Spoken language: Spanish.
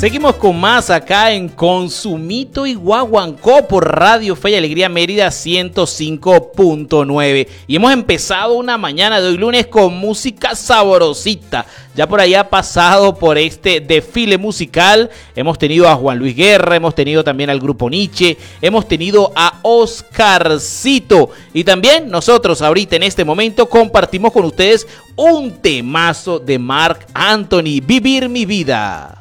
Seguimos con más acá en Consumito y Guaguancó por Radio Fe y Alegría Mérida 105.9. Y hemos empezado una mañana de hoy lunes con música sabrosita. Ya por allá pasado por este desfile musical, hemos tenido a Juan Luis Guerra, hemos tenido también al Grupo Nietzsche, hemos tenido a Oscarcito. Y también nosotros ahorita en este momento compartimos con ustedes un temazo de Marc Anthony, Vivir mi vida.